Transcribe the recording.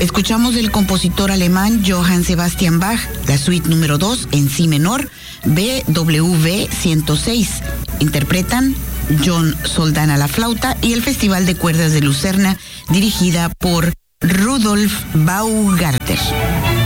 Escuchamos del compositor alemán Johann Sebastian Bach, la suite número 2 en si menor, BWV 106. Interpretan John Soldán a la flauta y el Festival de Cuerdas de Lucerna, dirigida por Rudolf Baumgartner.